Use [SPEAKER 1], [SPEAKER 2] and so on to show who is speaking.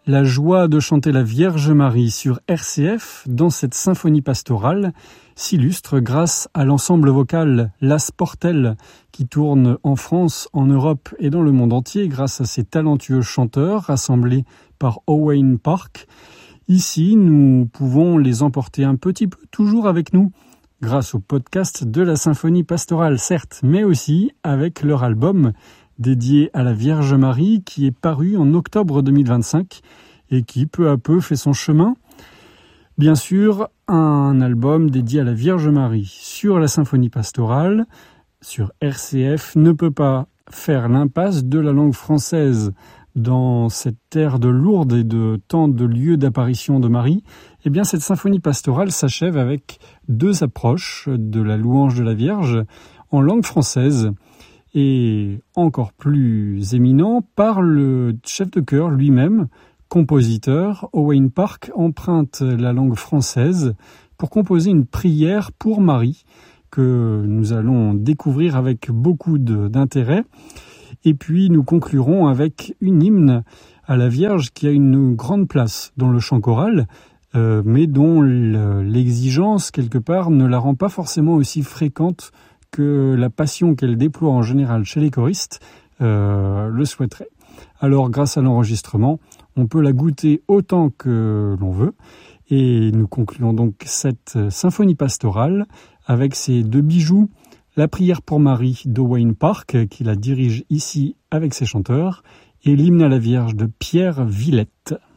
[SPEAKER 1] La joie de chanter la Vierge Marie sur RCF dans cette symphonie pastorale s'illustre grâce à l'ensemble vocal Las Portelles qui tourne en France, en Europe et dans le monde entier grâce à ces talentueux chanteurs rassemblés par Owain Park. Ici, nous pouvons les emporter un petit peu toujours avec nous grâce au podcast de la symphonie pastorale, certes, mais aussi avec leur album dédié à la Vierge Marie qui est paru en octobre 2025 et qui peu à peu fait son chemin. Bien sûr, un album dédié à la Vierge Marie sur la symphonie pastorale, sur RCF, ne peut pas faire l'impasse de la langue française dans cette terre de Lourdes et de tant de lieux d'apparition de Marie. Eh bien, cette symphonie pastorale s'achève avec deux approches de la louange de la Vierge en langue française. Et encore plus éminent, par le chef de chœur lui-même, compositeur. Owain Park emprunte la langue française pour composer une prière pour Marie que nous allons découvrir avec beaucoup d'intérêt. Et puis nous conclurons avec une hymne à la Vierge qui a une grande place dans le chant choral, mais dont l'exigence, quelque part, ne la rend pas forcément aussi fréquente que la passion qu'elle déploie en général chez les choristes le souhaiterait. Alors, grâce à l'enregistrement, on peut la goûter autant que l'on veut. Et nous concluons donc cette symphonie pastorale avec ces deux bijoux, la prière pour Marie d'Owain Park, qui la dirige ici avec ses chanteurs, et l'hymne à la Vierge de Pierre Villette.